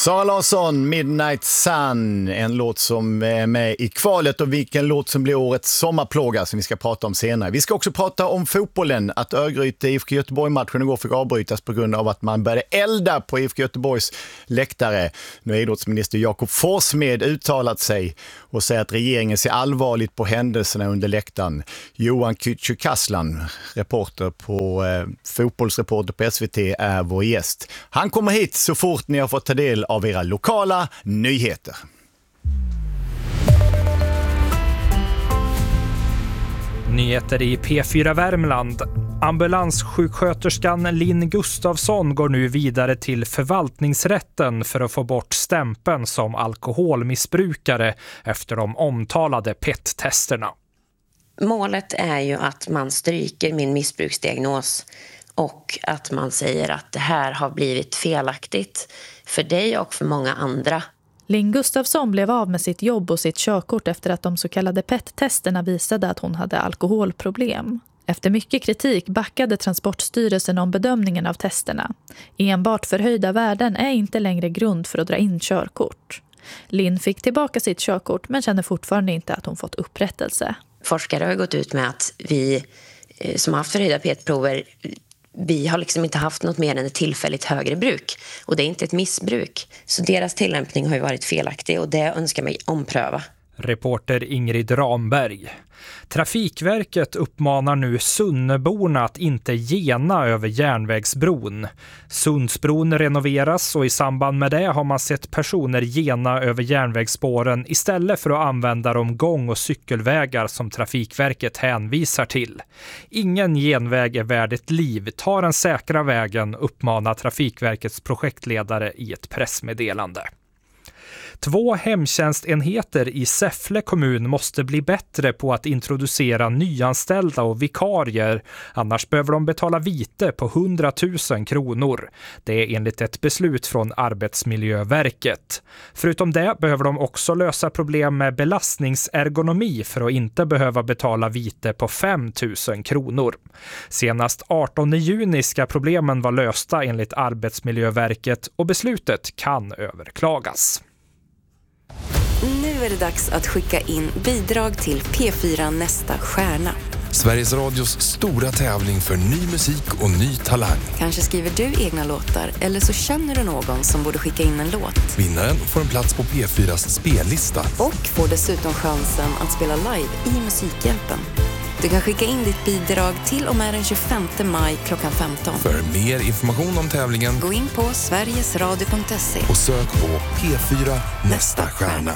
Sara Larsson, Midnight Sun, en låt som är med i kvalet och vilken låt som blir årets sommarplåga som vi ska prata om senare. Vi ska också prata om fotbollen, att Örgryte IFK Göteborg-matchen igår fick avbrytas på grund av att man började elda på IFK Göteborgs läktare. Nu har idrottsminister Jakob Forssmed uttalat sig och säger att regeringen ser allvarligt på händelserna under läktaren. Johan Kücükaslan, reporter på fotbollsreporter på SVT, är vår gäst. Han kommer hit så fort ni har fått ta del av era lokala nyheter. Nyheter i P4 Värmland. Ambulanssjuksköterskan Linn Gustafsson går nu vidare till förvaltningsrätten för att få bort stämpeln som alkoholmissbrukare efter de omtalade PET-testerna. Målet är ju att man stryker min missbruksdiagnos och att man säger att det här har blivit felaktigt för dig och för många andra. Linn Gustafsson blev av med sitt jobb och sitt körkort efter att de så kallade PET-testerna visade att hon hade alkoholproblem. Efter mycket kritik backade Transportstyrelsen om bedömningen av testerna. Enbart förhöjda värden är inte längre grund för att dra in körkort. Linn fick tillbaka sitt körkort men känner fortfarande inte att hon fått upprättelse. Forskare har gått ut med att vi som har haft förhöjda PET-prover, vi har liksom inte haft något mer än ett tillfälligt högre bruk. Och det är inte ett missbruk. Så deras tillämpning har ju varit felaktig och det önskar mig ompröva. Reporter Ingrid Ramberg. Trafikverket uppmanar nu Sunneborna att inte gena över järnvägsbron. Sundsbron renoveras och i samband med det har man sett personer gena över järnvägsspåren istället för att använda de gång- och cykelvägar som Trafikverket hänvisar till. Ingen genväg är värd ett liv. Ta den säkra vägen, uppmanar Trafikverkets projektledare i ett pressmeddelande. 2 hemtjänstenheter i Säffle kommun måste bli bättre på att introducera nyanställda och vikarier. Annars behöver de betala vite på 100 000 kronor. Det är enligt ett beslut från Arbetsmiljöverket. Förutom det behöver de också lösa problem med belastningsergonomi för att inte behöva betala vite på 5 000 kronor. Senast 18 juni ska problemen vara lösta enligt Arbetsmiljöverket och beslutet kan överklagas. Nu är det dags att skicka in bidrag till P4 Nästa stjärna. Sveriges Radios stora tävling för ny musik och ny talang. Kanske skriver du egna låtar eller så känner du någon som borde skicka in en låt. Vinnaren får en plats på P4s spellista. Och får dessutom chansen att spela live i Musikhjälpen. Du kan skicka in ditt bidrag till och med den 25 maj klockan 15. För mer information om tävlingen, gå in på sverigesradio.se och sök på P4 Nästa stjärna.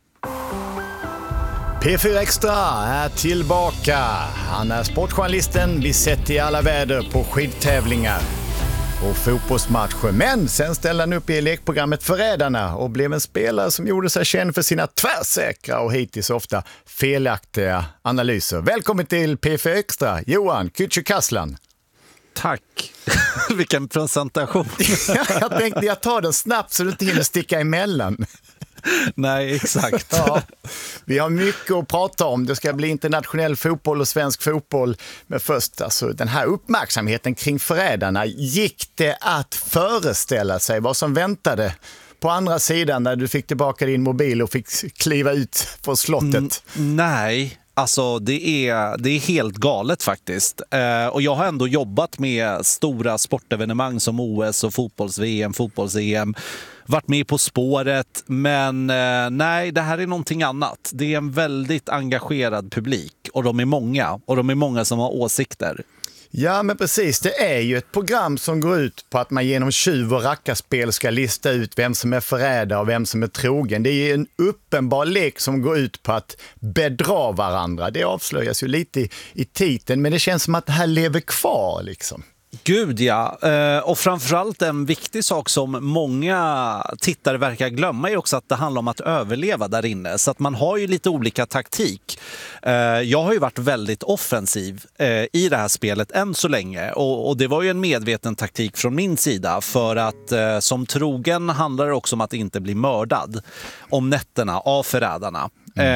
P4 Extra är tillbaka. Han är sportjournalisten vi sett i alla väder på skidtävlingar och fotbollsmatcher. Men sen ställde han upp i lekprogrammet Förrädarna och blev en spelare som gjorde sig känd för sina tvärsäkra och hittills ofta felaktiga analyser. Välkommen till P4 Extra, Johan Kücükaslan. Tack. Vilken presentation. Jag tänkte jag tar den snabbt så du inte hinner sticka emellan. Nej, exakt. Ja, vi har mycket att prata om. Det ska bli internationell fotboll och svensk fotboll. Men först, alltså, den här uppmärksamheten kring Förrädarna. Gick det att föreställa sig vad som väntade på andra sidan när du fick tillbaka din mobil och fick kliva ut på slottet? Nej. Alltså det är helt galet faktiskt. Och jag har ändå jobbat med stora sportevenemang som OS och fotbolls-VM, fotbolls-EM. Varit med På spåret, men nej, det här är någonting annat. Det är en väldigt engagerad publik och de är många som har åsikter. Ja, men precis. Det är ju ett program som går ut på att man genom tjuv- och rackarspel ska lista ut vem som är förrädare och vem som är trogen. Det är ju en uppenbar lek som går ut på att bedra varandra. Det avslöjas ju lite i titeln, men det känns som att det här lever kvar liksom. Gud ja, och framförallt en viktig sak som många tittare verkar glömma är också att det handlar om att överleva där inne. Så att man har ju lite olika taktik. Jag har ju varit väldigt offensiv i det här spelet än så länge. Och det var ju en medveten taktik från min sida. För att som trogen handlar det också om att inte bli mördad om nätterna av förrädarna.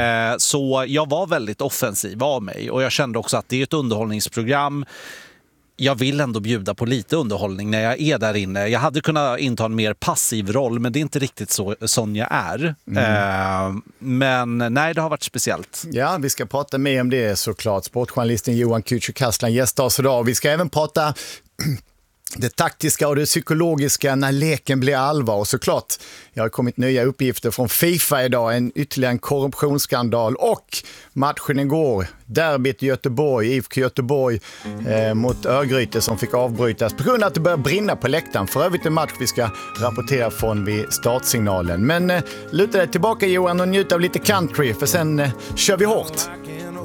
Så jag var väldigt offensiv av mig. Och jag kände också att det är ett underhållningsprogram. jag vill ändå bjuda på lite underhållning när jag är där inne. Jag hade kunnat inta en mer passiv roll, men det är inte riktigt sån jag är. Men nej, det har varit speciellt. Ja, vi ska prata mer om det såklart. Sportjournalisten Johan Kücükaslan gästar oss idag. Vi ska även prata det taktiska och det psykologiska när leken blir allvar. Och såklart, jag har kommit nya uppgifter från FIFA idag. Ytterligare en korruptionsskandal och matchen igår. Derbyt i Göteborg, IFK Göteborg mot Örgryte som fick avbrytas på grund av att det började brinna på läktaren. För övrigt en match vi ska rapportera från vid startsignalen. Men luta dig tillbaka Johan och njut av lite country för sen kör vi hårt.